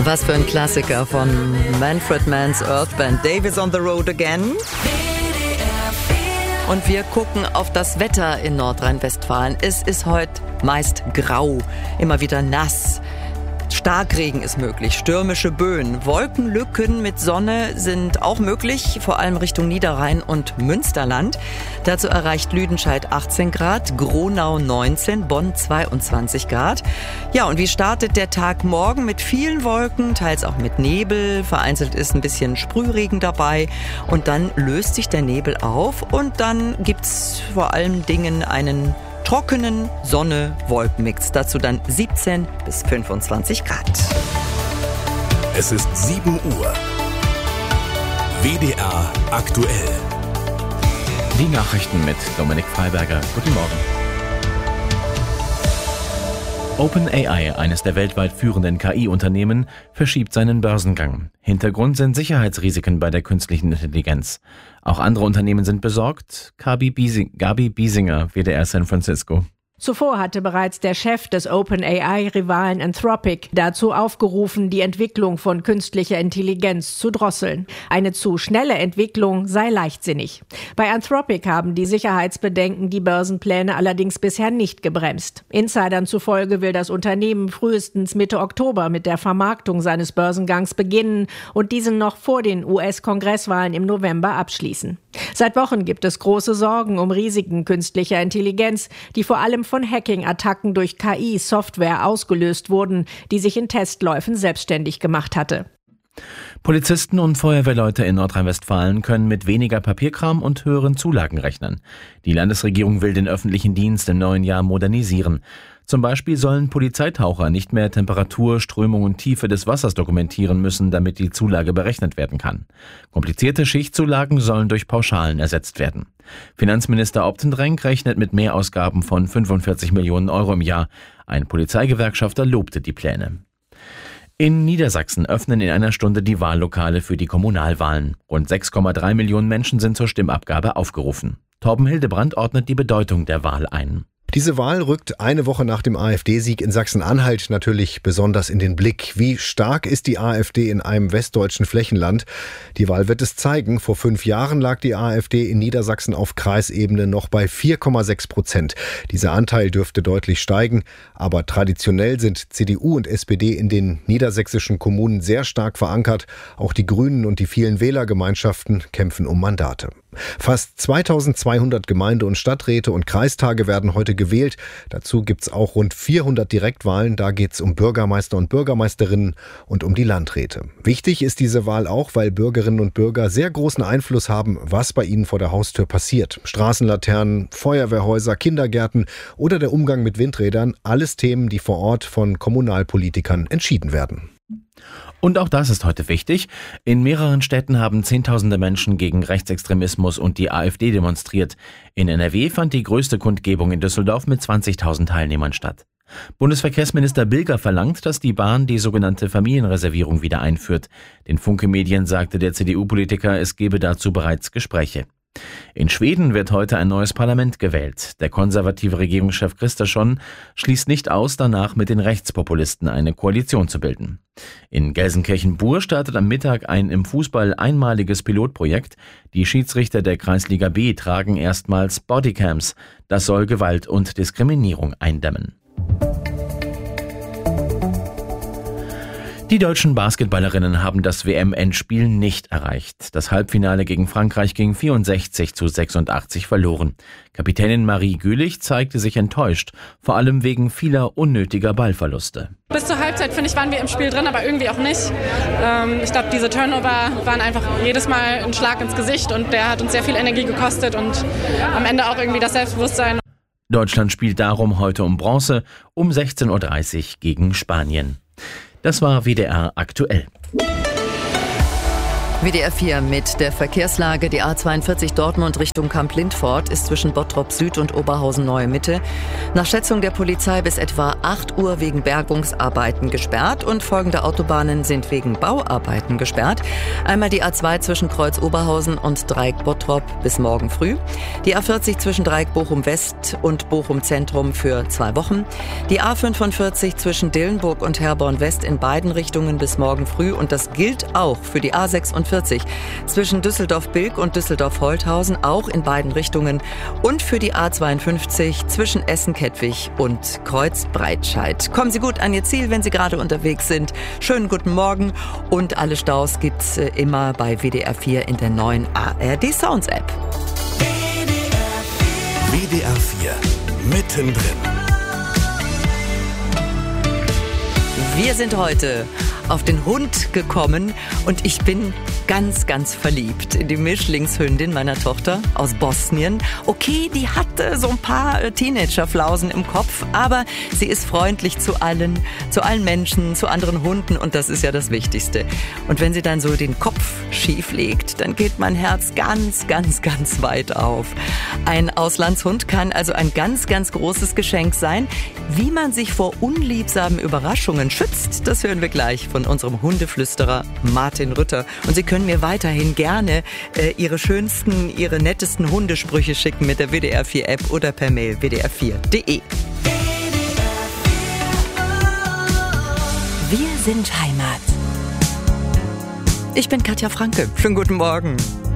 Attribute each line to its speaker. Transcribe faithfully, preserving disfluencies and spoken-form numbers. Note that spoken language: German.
Speaker 1: Was für ein Klassiker von Manfred Mann's Earth Band. Dave is on the road again. Und wir gucken auf das Wetter in Nordrhein-Westfalen. Es ist heute meist grau, immer wieder nass. Starkregen ist möglich, stürmische Böen, Wolkenlücken mit Sonne sind auch möglich, vor allem Richtung Niederrhein und Münsterland. Dazu erreicht Lüdenscheid achtzehn Grad, Gronau neunzehn, Bonn zweiundzwanzig Grad. Ja, und wie startet der Tag morgen? Mit vielen Wolken, teils auch mit Nebel, vereinzelt ist ein bisschen Sprühregen dabei und dann löst sich der Nebel auf und dann gibt's vor allen Dingen einen trockenen Sonne-Wolkenmix. Dazu dann siebzehn bis fünfundzwanzig Grad.
Speaker 2: Es ist sieben Uhr. W D R aktuell.
Speaker 3: Die Nachrichten mit Dominik Freiberger. Guten Morgen. OpenAI, eines der weltweit führenden K I-Unternehmen, verschiebt seinen Börsengang. Hintergrund sind Sicherheitsrisiken bei der künstlichen Intelligenz. Auch andere Unternehmen sind besorgt. Gabi Biesing, Gabi Biesinger, W D R San Francisco.
Speaker 4: Zuvor hatte bereits der Chef des OpenAI-Rivalen Anthropic dazu aufgerufen, die Entwicklung von künstlicher Intelligenz zu drosseln. Eine zu schnelle Entwicklung sei leichtsinnig. Bei Anthropic haben die Sicherheitsbedenken die Börsenpläne allerdings bisher nicht gebremst. Insidern zufolge will das Unternehmen frühestens Mitte Oktober mit der Vermarktung seines Börsengangs beginnen und diesen noch vor den U S-Kongresswahlen im November abschließen. Seit Wochen gibt es große Sorgen um Risiken künstlicher Intelligenz, die vor allem von Hacking-Attacken durch K I-Software ausgelöst wurden, die sich in Testläufen selbstständig gemacht hatte.
Speaker 3: Polizisten und Feuerwehrleute in Nordrhein-Westfalen können mit weniger Papierkram und höheren Zulagen rechnen. Die Landesregierung will den öffentlichen Dienst im neuen Jahr modernisieren. Zum Beispiel sollen Polizeitaucher nicht mehr Temperatur, Strömung und Tiefe des Wassers dokumentieren müssen, damit die Zulage berechnet werden kann. Komplizierte Schichtzulagen sollen durch Pauschalen ersetzt werden. Finanzminister Optendrenk rechnet mit Mehrausgaben von fünfundvierzig Millionen Euro im Jahr. Ein Polizeigewerkschafter lobte die Pläne. In Niedersachsen öffnen in einer Stunde die Wahllokale für die Kommunalwahlen. Rund sechs Komma drei Millionen Menschen sind zur Stimmabgabe aufgerufen. Torben Hildebrand ordnet die Bedeutung der Wahl ein.
Speaker 5: Diese Wahl rückt eine Woche nach dem AfD-Sieg in Sachsen-Anhalt natürlich besonders in den Blick. Wie stark ist die AfD in einem westdeutschen Flächenland? Die Wahl wird es zeigen. Vor fünf Jahren lag die AfD in Niedersachsen auf Kreisebene noch bei vier Komma sechs Prozent. Dieser Anteil dürfte deutlich steigen. Aber traditionell sind C D U und S P D in den niedersächsischen Kommunen sehr stark verankert. Auch die Grünen und die vielen Wählergemeinschaften kämpfen um Mandate. Fast zweitausendzweihundert Gemeinde- und Stadträte und Kreistage werden heute gewählt. Dazu gibt's auch rund vierhundert Direktwahlen. Da geht's um Bürgermeister und Bürgermeisterinnen und um die Landräte. Wichtig ist diese Wahl auch, weil Bürgerinnen und Bürger sehr großen Einfluss haben, was bei ihnen vor der Haustür passiert. Straßenlaternen, Feuerwehrhäuser, Kindergärten oder der Umgang mit Windrädern. Alles Themen, die vor Ort von Kommunalpolitikern entschieden werden.
Speaker 3: Und auch das ist heute wichtig. In mehreren Städten haben Zehntausende Menschen gegen Rechtsextremismus und die AfD demonstriert. In N R W fand die größte Kundgebung in Düsseldorf mit zwanzigtausend Teilnehmern statt. Bundesverkehrsminister Bilger verlangt, dass die Bahn die sogenannte Familienreservierung wieder einführt. Den Funke-Medien sagte der C D U-Politiker, es gebe dazu bereits Gespräche. In Schweden wird heute ein neues Parlament gewählt. Der konservative Regierungschef Kristersson schließt nicht aus, danach mit den Rechtspopulisten eine Koalition zu bilden. In Gelsenkirchen-Bur startet am Mittag ein im Fußball einmaliges Pilotprojekt. Die Schiedsrichter der Kreisliga B tragen erstmals Bodycams. Das soll Gewalt und Diskriminierung eindämmen. Die deutschen Basketballerinnen haben das W M-Endspiel nicht erreicht. Das Halbfinale gegen Frankreich ging vierundsechzig zu sechsundachtzig verloren. Kapitänin Marie Gülich zeigte sich enttäuscht, vor allem wegen vieler unnötiger Ballverluste.
Speaker 6: Bis zur Halbzeit, finde ich, waren wir im Spiel drin, aber irgendwie auch nicht. Ähm, ich glaube, diese Turnover waren einfach jedes Mal ein Schlag ins Gesicht und der hat uns sehr viel Energie gekostet und am Ende auch irgendwie das Selbstbewusstsein.
Speaker 3: Deutschland spielt darum heute um Bronze um sechzehn Uhr dreißig gegen Spanien. Das war W D R aktuell.
Speaker 1: W D R vier mit der Verkehrslage. Die A zweiundvierzig Dortmund Richtung Kamp-Lindfort ist zwischen Bottrop Süd und Oberhausen Neue Mitte nach Schätzung der Polizei bis etwa acht Uhr wegen Bergungsarbeiten gesperrt und folgende Autobahnen sind wegen Bauarbeiten gesperrt. Einmal die A zwei zwischen Kreuz Oberhausen und Dreieck Bottrop bis morgen früh. Die A vierzig zwischen Dreieck Bochum West und Bochum Zentrum für zwei Wochen. Die A fünfundvierzig zwischen Dillenburg und Herborn West in beiden Richtungen bis morgen früh und das gilt auch für die A sechsundvierzig zwischen Düsseldorf-Bilk und Düsseldorf-Holthausen, auch in beiden Richtungen. Und für die A zweiundfünfzig zwischen Essen-Kettwig und Kreuz-Breitscheid. Kommen Sie gut an Ihr Ziel, wenn Sie gerade unterwegs sind. Schönen guten Morgen und alle Staus gibt's immer bei W D R vier in der neuen A R D Sounds App.
Speaker 2: W D R vier mittendrin.
Speaker 1: Wir sind heute auf den Hund gekommen und ich bin ganz, ganz verliebt in die Mischlingshündin meiner Tochter aus Bosnien. Okay, die hatte so ein paar Teenagerflausen im Kopf, aber sie ist freundlich zu allen, zu allen Menschen, zu anderen Hunden und das ist ja das Wichtigste. Und wenn sie dann so den Kopf schief legt, dann geht mein Herz ganz, ganz, ganz weit auf. Ein Auslandshund kann also ein ganz, ganz großes Geschenk sein. Wie man sich vor unliebsamen Überraschungen schützt, das hören wir gleich von unserem Hundeflüsterer Martin Rütter. Und Sie können mir weiterhin gerne äh, Ihre schönsten, Ihre nettesten Hundesprüche schicken mit der W D R vier App oder per Mail w d r vier punkt d e. Wir sind Heimat. Ich bin Katja Franke. Schönen guten Morgen.